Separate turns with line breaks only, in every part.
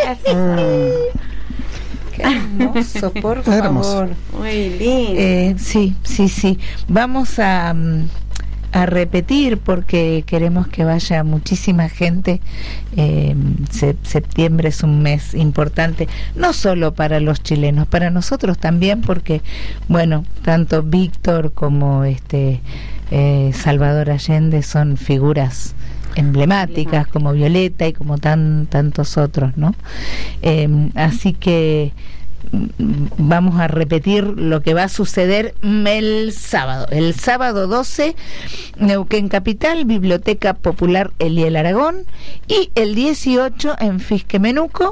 Qué hermoso, por
Qué hermoso.
favor.
Muy lindo.
Sí. Vamos a repetir porque queremos que vaya muchísima gente. Septiembre es un mes importante, no solo para los chilenos, para nosotros también, porque bueno, tanto Víctor como Salvador Allende son figuras emblemáticas, como Violeta y como tantos otros, ¿no? Así que vamos a repetir lo que va a suceder el sábado 12, Neuquén Capital, Biblioteca Popular Eliel Aragón, y el 18 en Fisquemenuco,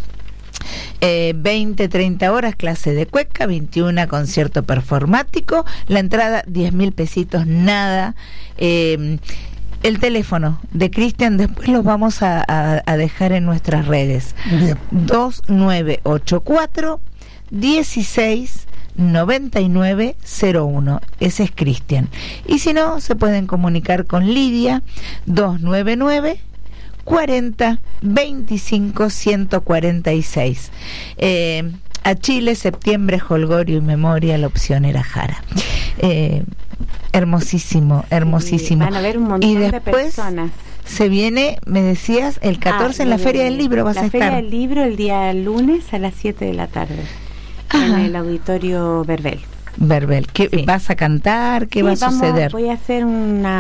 20-30 horas clase de cueca, 21 concierto performático, la entrada 10.000 pesitos, nada. El teléfono de Cristian después los vamos a dejar en nuestras redes.
Bien.
2984 169901. Ese es Cristian. Y si no, se pueden comunicar con Lidia 299 40 25 146. A Chile, septiembre, Holgorio y Memoria, la opción era Jara. Hermosísimo.
Sí, van a ver un montón
y
de
después
personas.
se viene, me decías, el 14 en la Feria del Libro vas a estar.
La Feria del Libro el día lunes a las 7 de la tarde. En el auditorio Verbel.
¿Qué vas a cantar? ¿Qué va a suceder?
Voy a hacer una